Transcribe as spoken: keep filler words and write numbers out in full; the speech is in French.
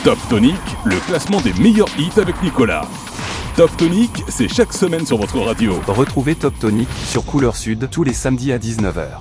Top Tonic, le classement des meilleurs hits avec Nicolas. Top Tonic, c'est chaque semaine sur votre radio. Retrouvez Top Tonic sur Couleur Sud tous les samedis à dix-neuf heures.